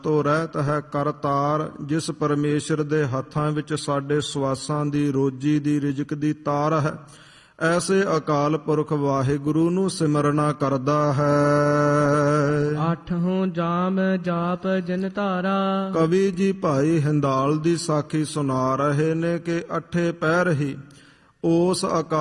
ਤੋ ਰਹਿਤ ਹੈ ਕਰਤਾਰ। ਜਿਸ ਪਰਮੇਸ਼ਰ ਦੇ ਹੱਥਾਂ ਵਿੱਚ ਸਾਡੇ ਸਵਾਸਾਂ ਦੀ, ਰੋਜੀ ਦੀ, ਰਿਜ਼ਕ ਦੀ ਤਾਰ ਹੈ, ਐਸੇ ਅਕਾਲ ਪੁਰਖ ਵਾਹਿਗੁਰੂ ਨੂੰ ਸਿਮਰਨਾ ਕਰਦਾ ਹੈ। ਆਠੋਂ ਜਾਮ ਜਾਪ ਜਨ ਧਾਰਾ। ਕਵੀ ਜੀ ਭਾਈ ਹਿੰਦਾਲ ਦੀ ਸਾਖੀ ਸੁਣਾ ਰਹੇ ਨੇ ਕਿ 8 ਪਹਿਰ ਹੀ ਉਸ ਅਕਾਲ